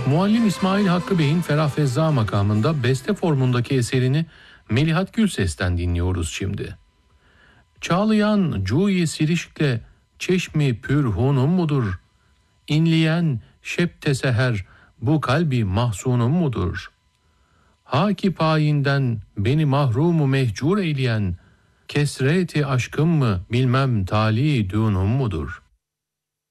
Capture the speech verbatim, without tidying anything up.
Muallim İsmail Hakkı Bey'in Ferah Fezza makamında beste formundaki eserini Melihat Gülses'ten dinliyoruz şimdi. Çağlayan cuyi sirişkle çeşmi pürhunum mudur? İnleyen şebte seher bu kalbi mahzunum mudur? Haki payinden beni mahrumu mehcur eyleyen kesreti aşkım mı bilmem tali dünum mudur?